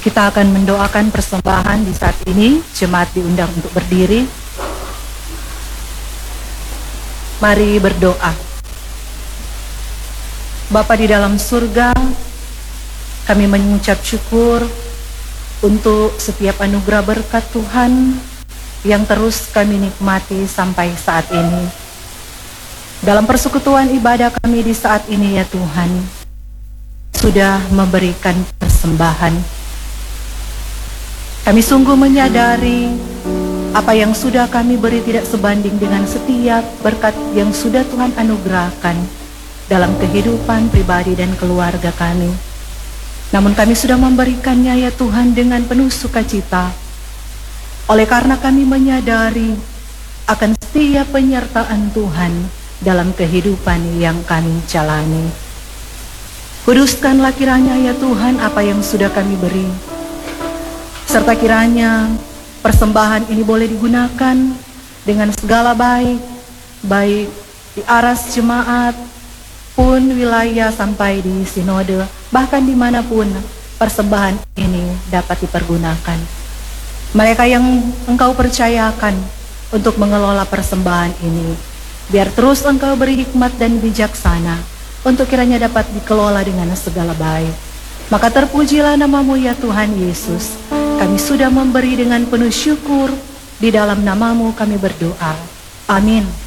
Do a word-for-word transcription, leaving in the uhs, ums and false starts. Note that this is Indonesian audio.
Kita akan mendoakan persembahan di saat ini. Jemaat diundang untuk berdiri. Mari berdoa. Bapa di dalam surga, kami mengucap syukur untuk setiap anugerah berkat Tuhan yang terus kami nikmati sampai saat ini. Dalam persekutuan ibadah kami di saat ini ya Tuhan, sudah memberikan persembahan. Kami sungguh menyadari apa yang sudah kami beri tidak sebanding dengan setiap berkat yang sudah Tuhan anugerahkan dalam kehidupan pribadi dan keluarga kami. Namun kami sudah memberikannya ya Tuhan dengan penuh sukacita. Oleh karena kami menyadari akan setiap penyertaan Tuhan dalam kehidupan yang kami jalani. Kuduskanlah kiranya ya Tuhan apa yang sudah kami beri, serta kiranya persembahan ini boleh digunakan dengan segala baik, baik di aras jemaat pun wilayah sampai di sinode, bahkan dimanapun persembahan ini dapat dipergunakan. Mereka yang Engkau percayakan untuk mengelola persembahan ini, biar terus Engkau beri hikmat dan bijaksana untuk kiranya dapat dikelola dengan segala baik. Maka terpujilah nama-Mu ya Tuhan Yesus. Kami sudah memberi dengan penuh syukur, di dalam nama-Mu kami berdoa. Amin.